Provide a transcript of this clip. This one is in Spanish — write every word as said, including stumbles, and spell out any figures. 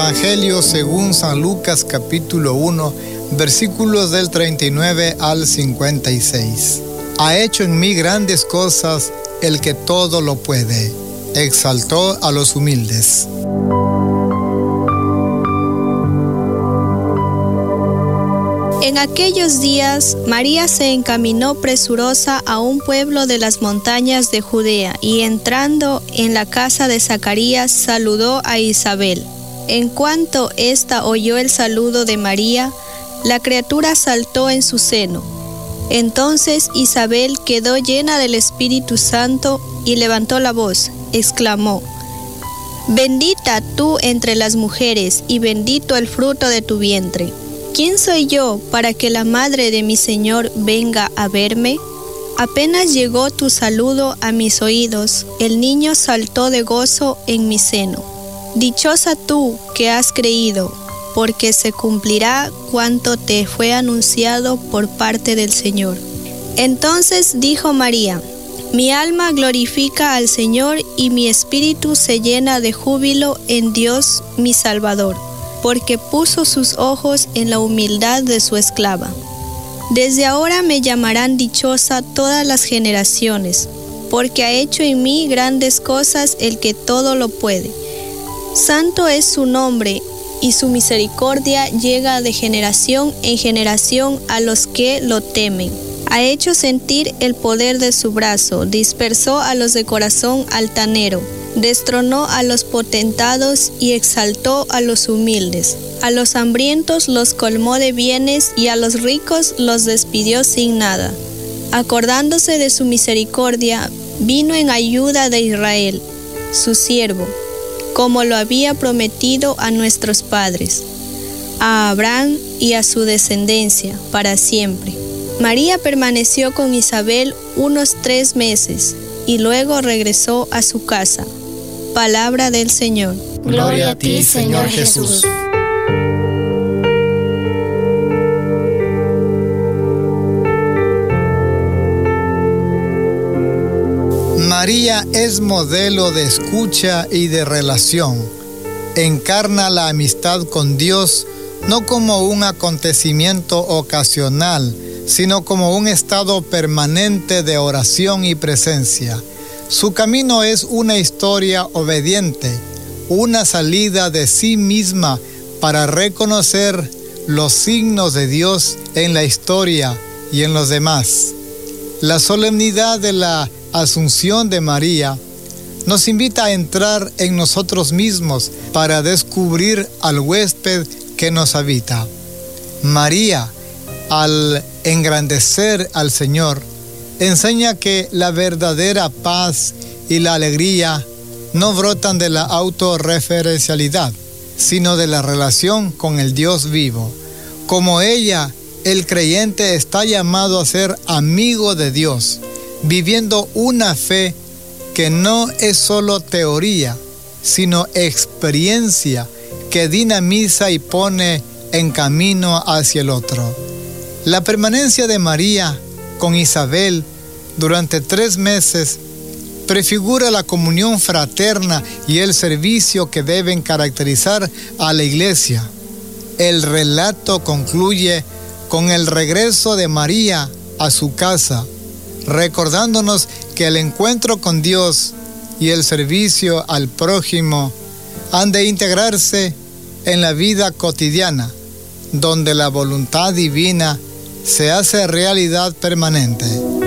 Evangelio según San Lucas capítulo uno, versículos del treinta y nueve al cincuenta y seis. Ha hecho en mí grandes cosas el que todo lo puede. Exaltó a los humildes. En aquellos días, María se encaminó presurosa a un pueblo de las montañas de Judea y entrando en la casa de Zacarías, saludó a Isabel. En cuanto ésta oyó el saludo de María, la criatura saltó en su seno. Entonces Isabel quedó llena del Espíritu Santo y levantó la voz, exclamó: «Bendita tú entre las mujeres y bendito el fruto de tu vientre. ¿Quién soy yo para que la madre de mi Señor venga a verme? Apenas llegó tu saludo a mis oídos, el niño saltó de gozo en mi seno. Dichosa tú que has creído, porque se cumplirá cuanto te fue anunciado por parte del Señor». Entonces dijo María: «Mi alma glorifica al Señor y mi espíritu se llena de júbilo en Dios mi Salvador, porque puso sus ojos en la humildad de su esclava. Desde ahora me llamarán dichosa todas las generaciones, porque ha hecho en mí grandes cosas el que todo lo puede. Santo es su nombre, y su misericordia llega de generación en generación a los que lo temen. Ha hecho sentir el poder de su brazo, dispersó a los de corazón altanero, destronó a los potentados y exaltó a los humildes. A los hambrientos los colmó de bienes y a los ricos los despidió sin nada. Acordándose de su misericordia, vino en ayuda de Israel, su siervo, como lo había prometido a nuestros padres, a Abraham y a su descendencia para siempre». María permaneció con Isabel unos tres meses y luego regresó a su casa. Palabra del Señor. Gloria a ti, Señor Jesús. María es modelo de escucha y de relación. Encarna la amistad con Dios no como un acontecimiento ocasional, sino como un estado permanente de oración y presencia. Su camino es una historia obediente, una salida de sí misma para reconocer los signos de Dios en la historia y en los demás. La solemnidad de la Asunción de María nos invita a entrar en nosotros mismos para descubrir al huésped que nos habita. María, al engrandecer al Señor, enseña que la verdadera paz y la alegría no brotan de la autorreferencialidad, sino de la relación con el Dios vivo. Como ella, el creyente está llamado a ser amigo de Dios, viviendo una fe que no es solo teoría, sino experiencia que dinamiza y pone en camino hacia el otro. La permanencia de María con Isabel durante tres meses prefigura la comunión fraterna y el servicio que deben caracterizar a la Iglesia. El relato concluye con el regreso de María a su casa, recordándonos que el encuentro con Dios y el servicio al prójimo han de integrarse en la vida cotidiana, donde la voluntad divina se hace realidad permanente.